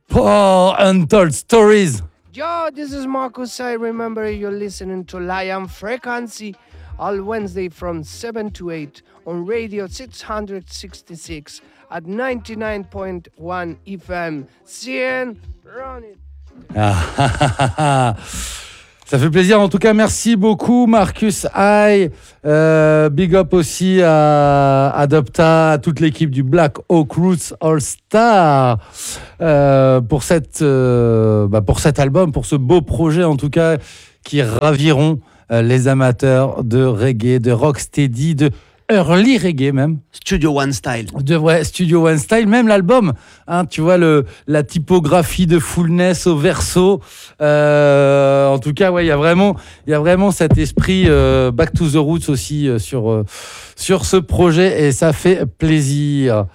Oh, Untold Stories. Yo, this is Marcus. I remember you're listening to Lion Frequency all Wednesday from 7 to 8 on Radio 666 at 99.1 FM. CN, run it. Ça fait plaisir. En tout cas, merci beaucoup, Marcus I. Big up aussi à Adopta, à toute l'équipe du Black Hawk Roots All Star pour cet album, pour ce beau projet en tout cas qui raviront les amateurs de reggae, de rocksteady, de early reggae même. Studio One Style. Studio One Style, même l'album, hein, tu vois la typographie de Fullness au verso. En tout cas, ouais, il y a vraiment cet esprit Back to the Roots aussi sur ce projet et ça fait plaisir.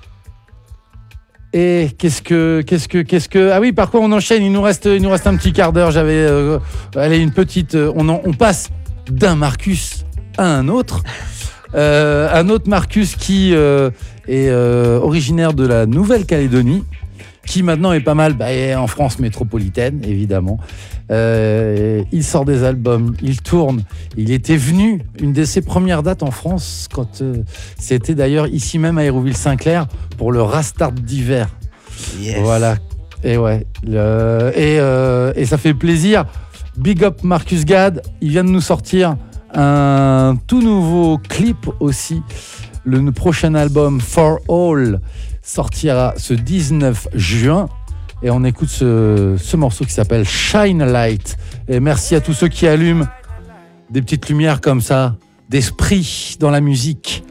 Et qu'est-ce que ah oui, par quoi on enchaîne, il nous reste un petit quart d'heure. Allez, une petite on passe d'un Marcus à un autre. Un autre Marcus qui est originaire de la Nouvelle-Calédonie, qui maintenant est pas mal en France métropolitaine, évidemment. Il sort des albums, il tourne. Il était venu, une de ses premières dates en France, quand c'était d'ailleurs ici même à Hérouville-Saint-Clair, pour le Rastart d'hiver. Yes. Voilà. Et ouais. Et ça fait plaisir. Big up Marcus Gad, il vient de nous sortir un tout nouveau clip aussi. Le prochain album For All sortira ce 19 juin et on écoute ce morceau qui s'appelle Shine Light. Et merci à tous ceux qui allument des petites lumières comme ça d'esprit dans la musique.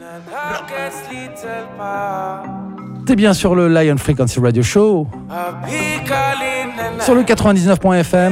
T'es bien sur le Lion Frequency Radio Show sur le 99.fm.